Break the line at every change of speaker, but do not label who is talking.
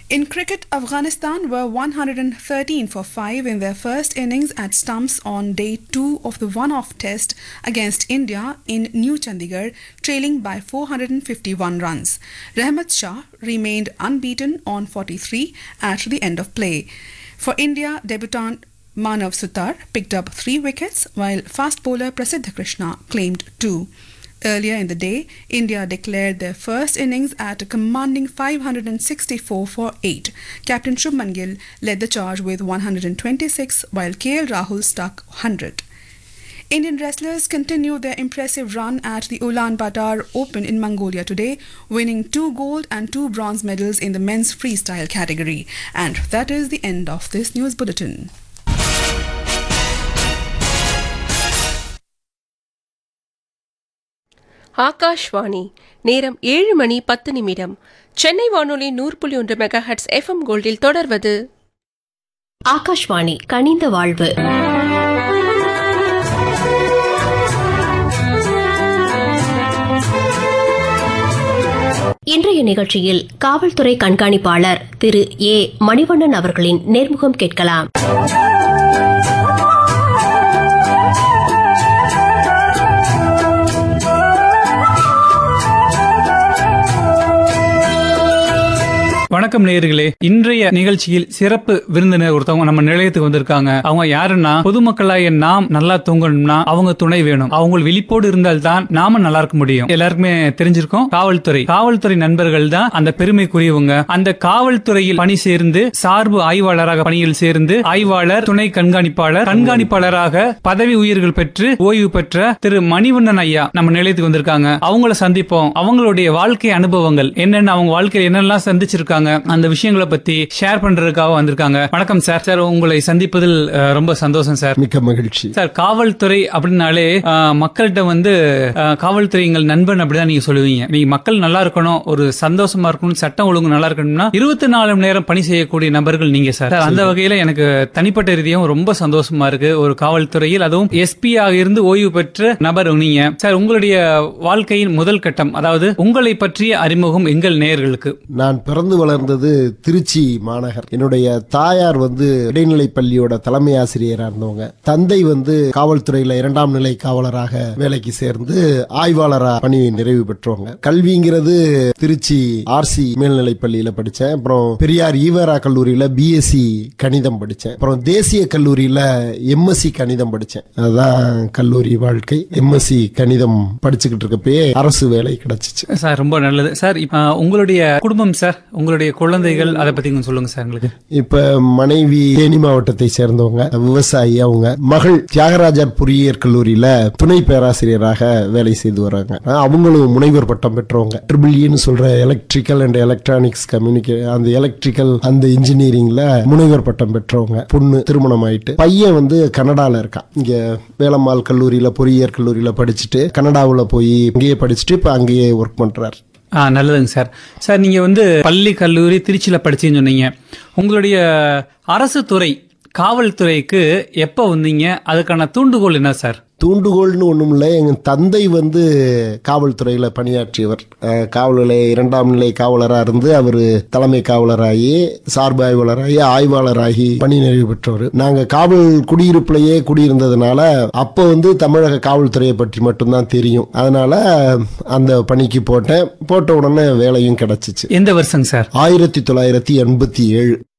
In cricket, Afghanistan were 113 for 5 in their first innings at stumps on day 2 of the one-off test against India in New Chandigarh, trailing by 451 runs. Rahmat Shah remained unbeaten on 43 at the end of play. For India, debutant Manav Sutar picked up 3 wickets, while fast bowler Prasidh Krishna claimed 2. Earlier in the day, India declared their first innings at a commanding 564 for 8. Captain Shubman Gill led the charge with 126, while KL Rahul stuck 100. Indian wrestlers continued their impressive run at the Ulaanbaatar Open in Mongolia today, winning 2 gold and 2 bronze medals in the men's freestyle category. And that is the end of this news bulletin.
Akashvani நேரம் 7:10 சென்னை வானொலி 100.1 megahertz FM கோல்டில் தொடர்வது
ஆகாஷ்வாணி கனிந்த வாழ்வு. இன்றைய நிகழ்ச்சியில் காவல்துறை கண்காணிப்பாளர் திரு ஏ மணிவண்ணன் அவர்களின் நேர்முகம் கேட்கலாம்.
வணக்கம் நேயர்களே. இன்றைய நிகழ்ச்சியில் சிறப்பு விருந்தினர் ஒருத்தவங்க நம்ம நிலையத்துக்கு வந்திருக்காங்க. அவங்க யாருன்னா, பொதுமக்களாய நாம் நல்லா தூங்கணும்னா அவங்க துணை வேணும். அவங்க விழிப்போடு இருந்தால் தான் நாம நல்லா இருக்க முடியும். எல்லாருக்குமே தெரிஞ்சிருக்கோம், காவல்துறை நண்பர்கள் தான் அந்த பெருமைக்குரியவங்க. அந்த காவல்துறையில் பணி சேர்ந்து சார்பு ஆய்வாளராக பணியில் சேர்ந்து ஆய்வாளர், துணை கண்காணிப்பாளராக பதவி உயர்கள் பெற்று ஓய்வு பெற்ற திரு மணிவண்ணன் ஐயா நம்ம நிலையத்துக்கு வந்திருக்காங்க. அவங்கள சந்திப்போம். அவங்களுடைய வாழ்க்கை அனுபவங்கள் என்னென்ன, அவங்க வாழ்க்கையில் என்னெல்லாம் சந்திச்சிருக்காங்க, அந்த விஷயங்களை பத்தி ஷேர் பண்றதுக்காக வந்திருக்காங்க. வணக்கம் சார். சார், உங்களை சந்திப்பதில் ரொம்ப சந்தோஷம் சார்.
மிக்க மகிழ்ச்சி
சார். காவல்துறை அப்படின்னாலே மக்கள்கிட்ட காவல்துறை எங்கள் நண்பன் அப்படிதான் நீங்க சொல்லுவீங்க. நீங்க மக்கள் நல்லா இருக்கணும், ஒரு சந்தோஷமா இருக்கணும், சட்டம் ஒழுங்கு நல்லா இருக்கணும்னா 24 மணி நேரம் பணி செய்யக்கூடிய நபர்கள் நீங்க சார். அந்த வகையில எனக்கு தனிப்பட்ட ரீதியாகவும் ரொம்ப சந்தோஷமா இருக்கு. ஒரு காவல்துறையில் அதுவும் எஸ்பி ஆக இருந்து ஓய்வு பெற்ற நபர் நீங்க சார். உங்களுடைய வாழ்க்கையின் முதல் கட்டம், அதாவது உங்களை பற்றிய அறிமுகம் எங்கள் நேயர்களுக்கு.
நான் பிறந்து வளர்ந்தது திருச்சி மாநகர். என்னுடைய தாயார் இடைநிலை பள்ளியோட தலைமை ஆசிரியராக இருந்தவங்க. தந்தை காவல்துறையில 2ஆம் நிலை காவலராக வேலைக்கு சேர்ந்து ஆய்வாளரா பணி நிறைவு பெற்றவங்க. கல்விங்கிறது திருச்சி ஆர்சி மேல்நிலை பள்ளியில படிச்சேன். அப்புறம் பெரியார் ஈவரா கல்லூரியில பிஎஸ்சி கணிதம் படிச்சேன். அப்புறம் தேசிய கல்லூரியில எம்எஸ்சி கணிதம் படிச்சேன். அதுதான் கல்லூரி வாழ்க்கை. எம்எஸ்சி கணிதம் படிச்சுக்கிட்டு இருக்கப்பே அரசு வேலை கிடைச்சிச்சு
சார். ரொம்ப நல்லது சார். உங்களுடைய குடும்பம் சார், உங்களுடைய குழந்தைகள், அதை பத்தி சொல்லுங்க சார். எங்களுக்கு
இப்ப மனைவி தேனி மாவட்டத்தை சேர்ந்தவங்க, விவசாயி. அவங்க மகள் தியாகராஜர் பொறியியல் கல்லூரியில துணை பேராசிரியராக வேலை செய்து வர்றாங்க. அவங்களும் முனைவர் பட்டம் பெற்றவங்க. EEE சொல்ற எலக்ட்ரிக்கல் அண்ட் எலக்ட்ரானிக்ஸ் அந்த எலக்ட்ரிக்கல் அந்த இன்ஜினியரிங்ல முனைவர் பட்டம் பெற்றவங்க. பொண்ணு திருமணம் ஆயிட்டு. பையன் கனடால இருக்கான். இங்க வேலம்மாள் கல்லூரியில பொறியியல் கல்லூரியில படிச்சுட்டு கனடாவுல போய் இங்கேயே படிச்சுட்டு இப்ப அங்கேயே ஒர்க் பண்றாரு.
நல்லதுங்க சார். சார், நீங்க பள்ளி கல்லூரி திருச்சியில படிச்சீங்கன்னு சொன்னீங்க. உங்களுடைய அரசு துறை காவல்துறைக்கு எப்ப வந்தீங்க? அதுக்கான தூண்டுகோல் என்ன சார்?
தூண்டுகோல்னு ஒண்ணும் இல்லை. எங்க தந்தை காவல்துறையில பணியாற்றியவர். காவலில் 2ஆம் நிலை காவலராக இருந்து அவர் தலைமை காவலராகி சார்பு ஆய்வாளராகி பணி நிறைவு பெற்றவர். நாங்க காவல் குடியிருப்புலயே குடியிருந்ததுனால அப்ப தமிழக காவல்துறையை பற்றி மட்டும்தான் தெரியும். அதனால அந்த பணிக்கு போட்ட உடனே வேலையும் கிடைச்சிச்சு.
எந்த வருஷம் சார்?
1987.